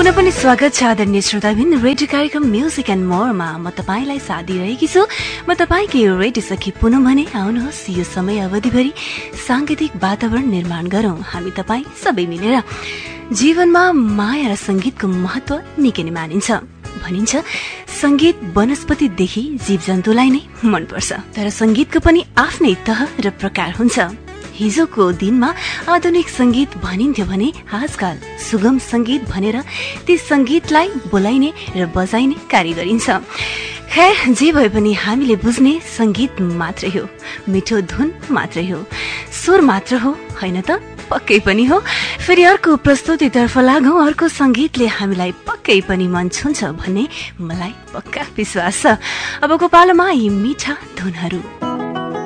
पुनः पनि स्वागत छ आदरणीय श्रोताबिन रेडियो कार्यक्रम म्युजिक एन्ड मोरमा म तपाईलाई साथ दिइरहेकी छु। म तपाईकै रेडियो सखी पुनः भने आउनुहोस् यो समय अवधिभरि सांगीतिक वातावरण निर्माण गरौं हामी तपाई सबै मिलेर। जीवनमा माया र संगीतको महत्व निकै नै मानिन्छ। भनिन्छ संगीत वनस्पतिदेखि जीवजन्तुलाई नै मनपर्छ, तर संगीतको पनि आफ्नै तह र प्रकार हुन्छ। हिजोको दिनमा आधुनिक संगीत भनिन्थ्यो भने आजकल सुगम संगीत भनेर ती संगीतलाई बोलाइने र बजाइने कार्य गरिन्छ। खैर जे भए पनि हामीले बुझ्ने संगीत मात्रै हो, मिठो धुन मात्रै हो, स्वर मात्र हो हैन त? पक्कै पनि हो। फेरि अर्को प्रस्तुतितर्फ लागौं। अर्को संगीतले हामीलाई पक्कै पनि मन छुन्छ भन्ने मलाई पक्का विश्वास छ। अबको पालोमा यी मिठा धुनहरू